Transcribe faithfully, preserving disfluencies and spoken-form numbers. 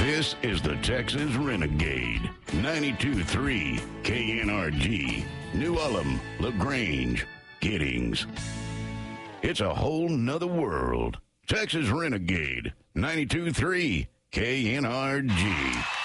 This is the Texas Renegade, ninety-two point three K N R G, New Ulm, LaGrange, Giddings. It's a whole nother world. Texas Renegade, ninety-two point three K N R G.